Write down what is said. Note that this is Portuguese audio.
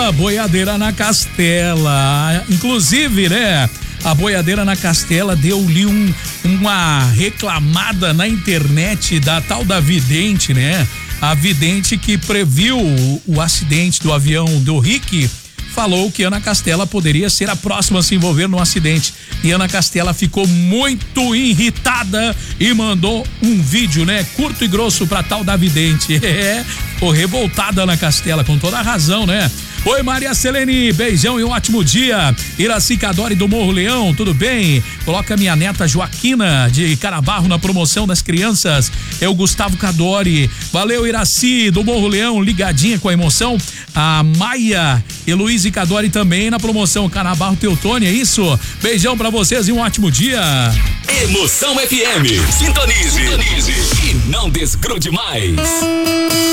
Olha, boiadeira na Castela. Inclusive, né? A boiadeira na Castela deu-lhe uma reclamada na internet da tal da vidente, né? A vidente que previu o acidente do avião do Rick falou que Ana Castela poderia ser a próxima a se envolver no acidente. E Ana Castela ficou muito irritada e mandou um vídeo, né? Curto e grosso pra tal da vidente. Ficou revoltada Ana Castela, com toda a razão, né? Oi, Maria Selene, beijão e um ótimo dia. Iraci Cadori do Morro Leão, tudo bem? Coloca minha neta Joaquina de Carabarro na promoção das crianças. É o Gustavo Cadori. Valeu, Iraci do Morro Leão, ligadinha com a emoção. A Maia Heloísa Cadori também na promoção Carabarro Teutônia, é isso? Beijão pra vocês e um ótimo dia. Emoção FM, sintonize e não desgrude mais.